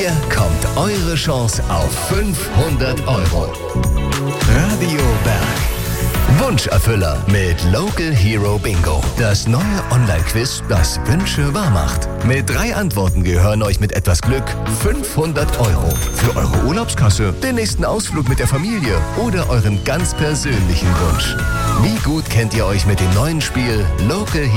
Hier kommt eure Chance auf 500 €. Radio Berg. Wunscherfüller mit Local Hero Bingo. Das neue Online-Quiz, das Wünsche wahr macht. Mit 3 Antworten gehören euch mit etwas Glück 500 € für eure Urlaubskasse, den nächsten Ausflug mit der Familie oder euren ganz persönlichen Wunsch. Wie gut kennt ihr euch mit dem neuen Spiel Local